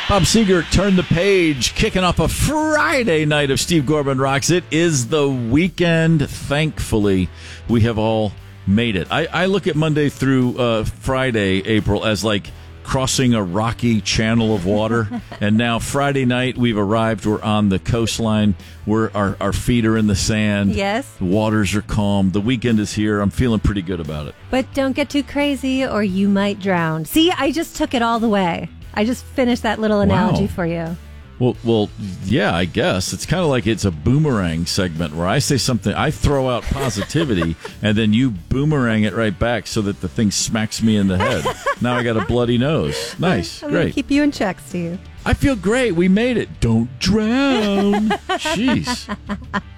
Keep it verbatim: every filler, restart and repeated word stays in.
Bob Seger turned the page, kicking off a Friday night of Steve Gorman Rocks. It is the weekend. Thankfully, we have all made it. I, I look at Monday through uh, Friday, April, as like crossing a rocky channel of water. And now Friday night, we've arrived. We're on the coastline. We're our, our feet are in the sand. Yes. The waters are calm. The weekend is here. I'm feeling pretty good about it. But don't get too crazy or you might drown. See, I just took it all the way. I just finished that little analogy Wow. for you. Well, well, yeah, I guess. It's kind of like it's a boomerang segment where I say something, I throw out positivity, and then you boomerang it right back so that the thing smacks me in the head. Now I got a bloody nose. Nice. I'm going to Great. keep you in check, Steve. I feel great. We made it. Don't drown. Jeez.